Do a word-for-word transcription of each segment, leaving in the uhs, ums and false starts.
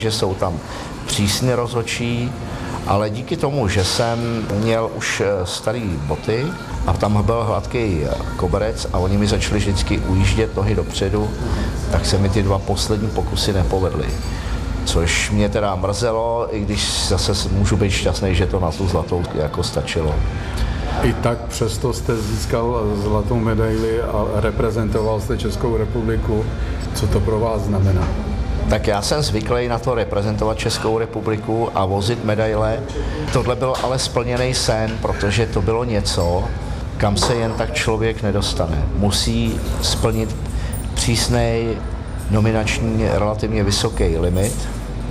že jsou tam přísně rozhodčí, ale díky tomu, že jsem měl už staré boty a tam byl hladký koberec a oni mi začali vždycky ujíždět nohy dopředu, tak se mi ty dva poslední pokusy nepovedly. Což mě teda mrzelo, i když zase můžu být šťastný, že to na tu zlatou jako stačilo. I tak přesto jste získal zlatou medaili a reprezentoval jste Českou republiku. Co to pro vás znamená? Tak já jsem zvyklý na to reprezentovat Českou republiku a vozit medaile. Tohle byl ale splněný sen, protože to bylo něco, kam se jen tak člověk nedostane. Musí splnit přísný nominační relativně vysoký limit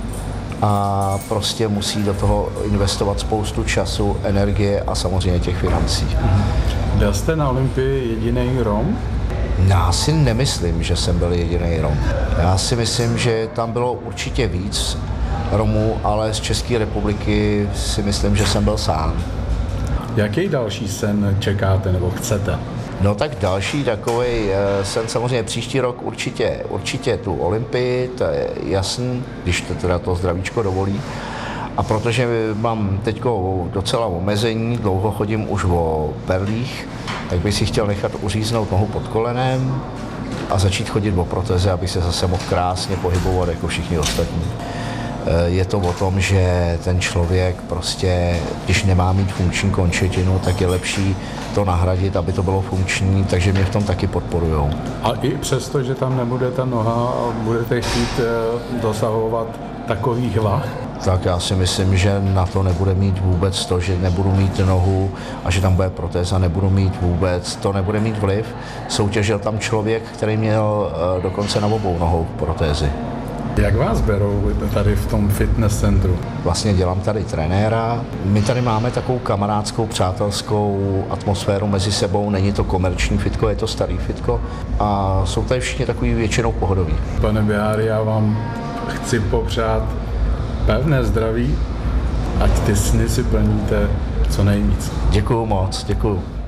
a prostě musí do toho investovat spoustu času, energie a samozřejmě těch financí. Byl jste na Olympii jediný Rom? Já si nemyslím, že jsem byl jediný Rom. Já si myslím, že tam bylo určitě víc Romů, ale z České republiky si myslím, že jsem byl sám. Jaký další sen čekáte nebo chcete? No tak další takový sen samozřejmě příští rok určitě, určitě tu Olympii, to je jasný, když to teda to zdravíčko dovolí. A protože mám teď docela omezení, dlouho chodím už o perlích, tak bych si chtěl nechat uříznout nohu pod kolenem a začít chodit o proteze, abych se zase mohl krásně pohybovat jako všichni ostatní. Je to o tom, že ten člověk prostě, když nemá mít funkční končetinu, tak je lepší to nahradit, aby to bylo funkční, takže mě v tom taky podporujou. A i přesto, že tam nebude ta noha, budete chtít dosahovat takových vah? Tak já si myslím, že na to nebude mít vůbec to, že nebudu mít nohu a že tam bude protéza, nebudu mít vůbec, to nebude mít vliv. Soutěžil tam člověk, který měl dokonce na obou nohou protézy. Jak vás berou tady v tom fitness centru? Vlastně dělám tady trenéra. My tady máme takovou kamarádskou, přátelskou atmosféru mezi sebou. Není to komerční fitko, je to starý fitko a jsou tady všichni takový většinou pohodoví. Pane Biháry, já vám chci popřát pevné zdraví, ať ty sny si plníte co nejvíc. Děkuju moc, děkuju.